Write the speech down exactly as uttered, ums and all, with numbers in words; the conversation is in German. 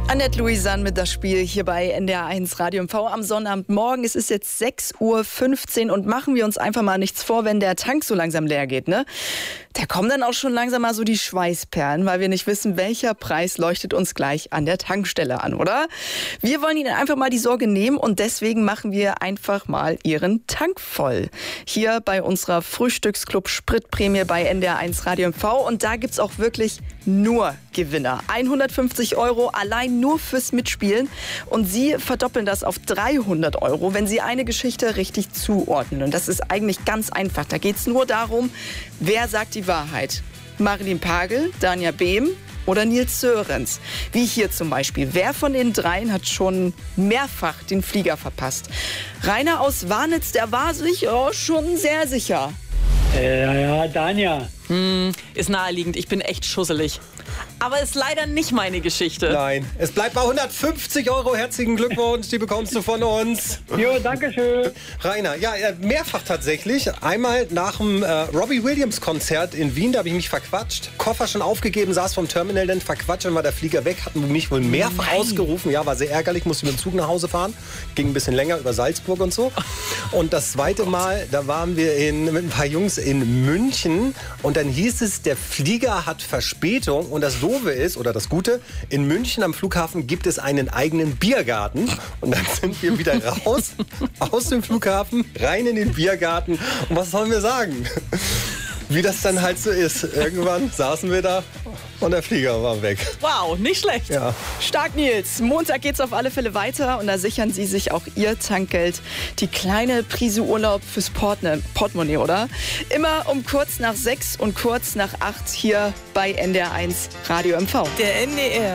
Annette Louisanne mit das Spiel hier bei N D R eins Radio M V am Sonnabendmorgen. Es ist jetzt sechs Uhr fünfzehn und machen wir uns einfach mal nichts vor, wenn der Tank so langsam leer geht, ne? Da kommen dann auch schon langsam mal so die Schweißperlen, weil wir nicht wissen, welcher Preis leuchtet uns gleich an der Tankstelle an, oder? Wir wollen Ihnen einfach mal die Sorge nehmen und deswegen machen wir einfach mal Ihren Tank voll. Hier bei unserer Frühstücksclub Spritprämie bei N D R eins Radio M V und da gibt's auch wirklich nur Gewinner. hundertfünfzig Euro allein nur fürs Mitspielen und Sie verdoppeln das auf dreihundert Euro, wenn Sie eine Geschichte richtig zuordnen. Und das ist eigentlich ganz einfach. Da geht es nur darum, wer sagt die Wahrheit. Marilyn Pagel, Danja Behm oder Nils Sörensen. Wie hier zum Beispiel. Wer von den dreien hat schon mehrfach den Flieger verpasst? Rainer aus Warnitz, der war sich oh, schon sehr sicher. Äh, ja, Danja. Hm, ist naheliegend. Ich bin echt schusselig. Aber ist leider nicht meine Geschichte. Nein, es bleibt bei hundertfünfzig Euro. Herzlichen Glückwunsch, die bekommst du von uns. Jo, danke schön. Rainer, ja, mehrfach tatsächlich. Einmal nach dem äh, Robbie Williams Konzert in Wien, da habe ich mich verquatscht. Koffer schon aufgegeben, saß vom Terminal, dann verquatscht, dann war der Flieger weg. Hatten mich wohl mehrfach Nein. ausgerufen. Ja, war sehr ärgerlich, musste mit dem Zug nach Hause fahren. Ging ein bisschen länger über Salzburg und so. Und das zweite oh Mal, da waren wir in, mit ein paar Jungs in München. Und dann hieß es, der Flieger hat Verspätung. Und das Doofe ist, oder das Gute, in München am Flughafen gibt es einen eigenen Biergarten. Und dann sind wir wieder raus aus dem Flughafen, rein in den Biergarten. Und was sollen wir sagen? Wie das dann halt so ist. Irgendwann saßen wir da und der Flieger war weg. Wow, nicht schlecht. Ja. Stark, Nils. Montag geht's auf alle Fälle weiter und da sichern Sie sich auch Ihr Tankgeld. Die kleine Prise Urlaub fürs Portne- Portemonnaie, oder? Immer um kurz nach sechs und kurz nach acht hier bei N D R eins Radio M V. Der N D R.